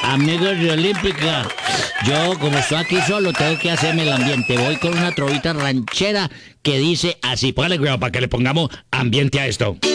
Amigos de Olímpica, yo como estoy aquí solo tengo que hacerme el ambiente. Voy con una trovita ranchera que dice así. Póngale cuidado para que le pongamos ambiente a esto.